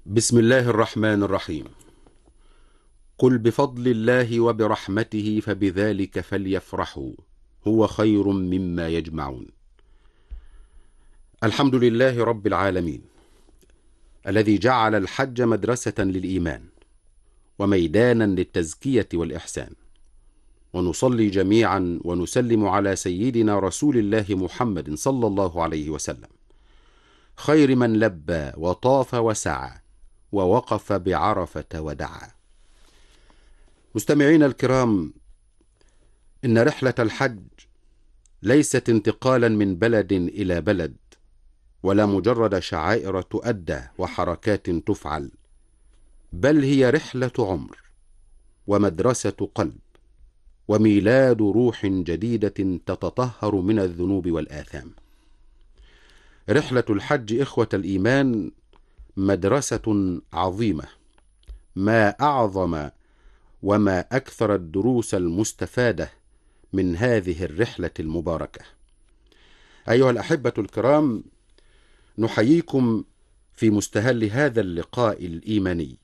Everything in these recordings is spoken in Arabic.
بسم الله الرحمن الرحيم. قل بفضل الله وبرحمته فبذلك فليفرحوا هو خير مما يجمعون. الحمد لله رب العالمين الذي جعل الحج مدرسة للإيمان وميدانا للتزكية والإحسان، ونصلي جميعا ونسلم على سيدنا رسول الله محمد صلى الله عليه وسلم، خير من لبى وطاف وسعى ووقف بعرفة ودعا. مستمعين الكرام، إن رحلة الحج ليست انتقالا من بلد إلى بلد، ولا مجرد شعائر تؤدى وحركات تفعل، بل هي رحلة عمر ومدرسة قلب وميلاد روح جديدة تتطهر من الذنوب والآثام. رحلة الحج إخوة الإيمان مدرسة عظيمة، ما أعظم وما أكثر الدروس المستفادة من هذه الرحلة المباركة. أيها الأحبة الكرام، نحييكم في مستهل هذا اللقاء الإيماني.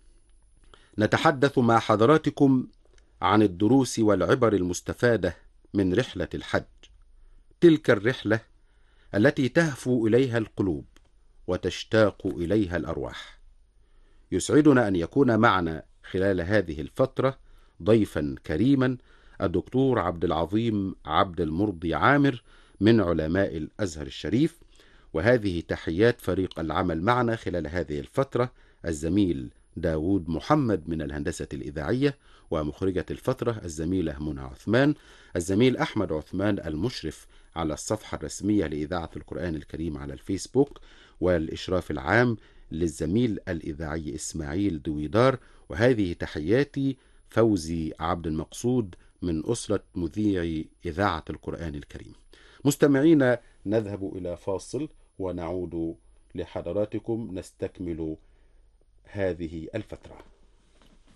نتحدث مع حضراتكم عن الدروس والعبر المستفادة من رحلة الحج، تلك الرحلة التي تهفو إليها القلوب وتشتاق إليها الأرواح. يسعدنا أن يكون معنا خلال هذه الفترة ضيفا كريما الدكتور عبد العظيم عبد المرضي عامر من علماء الأزهر الشريف، وهذه تحيات فريق العمل معنا خلال هذه الفترة: الزميل داود محمد من الهندسة الإذاعية، ومخرجة الفترة الزميلة منى عثمان، الزميل أحمد عثمان المشرف على الصفحة الرسمية لإذاعة القرآن الكريم على الفيسبوك، والإشراف العام للزميل الإذاعي إسماعيل دويدار. وهذه تحياتي فوزي عبد المقصود من أسرة مذيعي إذاعة القرآن الكريم. مستمعينا، نذهب إلى فاصل ونعود لحضراتكم نستكمل هذه الفترة.